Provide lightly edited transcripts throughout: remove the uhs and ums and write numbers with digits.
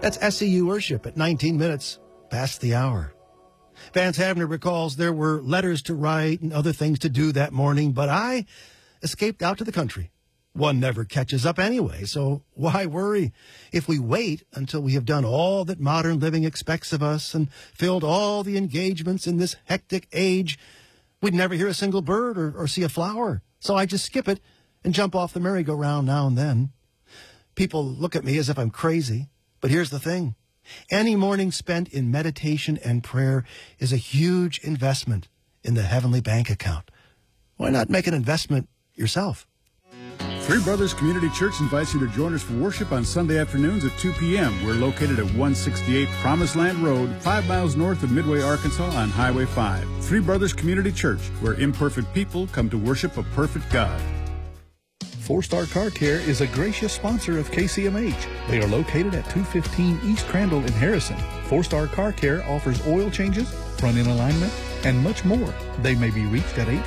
That's SEU Worship at 19 minutes past the hour. Vance Havner recalls there were letters to write and other things to do that morning, but I escaped out to the country. One never catches up anyway, so why worry? If we wait until we have done all that modern living expects of us and filled all the engagements in this hectic age, we'd never hear a single bird or see a flower. So I just skip it and jump off the merry-go-round now and then. People look at me as if I'm crazy, but here's the thing. Any morning spent in meditation and prayer is a huge investment in the heavenly bank account. Why not make an investment yourself? Three Brothers Community Church invites you to join us for worship on Sunday afternoons at 2 p.m. We're located at 168 Promised Land Road, 5 miles north of Midway, Arkansas on Highway 5. Three Brothers Community Church, where imperfect people come to worship a perfect God. Four Star Car Care is a gracious sponsor of KCMH. They are located at 215 East Crandall in Harrison. Four Star Car Care offers oil changes, front-end alignment, and much more. They may be reached at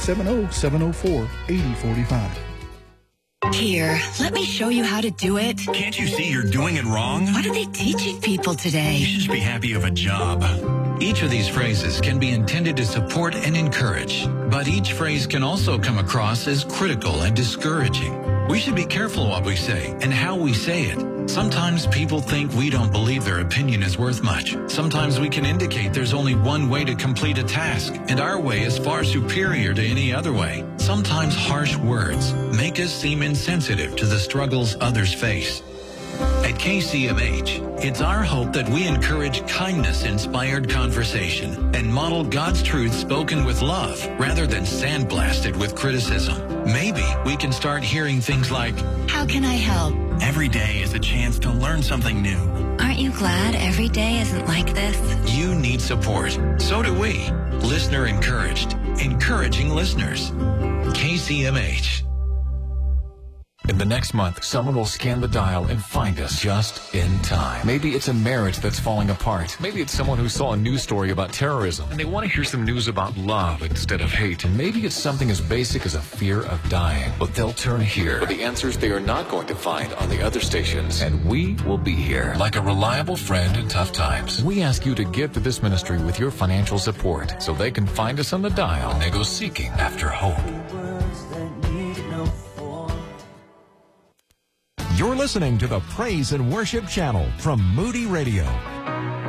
870-704-8045. Here, let me show you how to do it. Can't you see you're doing it wrong? What are they teaching people today? You should be happy of a job. Each of these phrases can be intended to support and encourage, but each phrase can also come across as critical and discouraging. We should be careful what we say and how we say it. Sometimes people think we don't believe their opinion is worth much. Sometimes we can indicate there's only one way to complete a task, and our way is far superior to any other way. Sometimes harsh words make us seem insensitive to the struggles others face. At KCMH, it's our hope that we encourage kindness-inspired conversation and model God's truth spoken with love rather than sandblasted with criticism. Maybe we can start hearing things like, "How can I help?" "Every day is a chance to learn something new." "Aren't you glad every day isn't like this?" You need support. So do we. Listener encouraged. Encouraging listeners. KCMH. In the next month, someone will scan the dial and find us just in time. Maybe it's a marriage that's falling apart. Maybe it's someone who saw a news story about terrorism and they want to hear some news about love instead of hate. And maybe it's something as basic as a fear of dying. But they'll turn here for the answers they are not going to find on the other stations. And we will be here like a reliable friend in tough times. We ask you to give to this ministry with your financial support so they can find us on the dial and they go seeking after hope. You're listening to the Praise and Worship Channel from Moody Radio.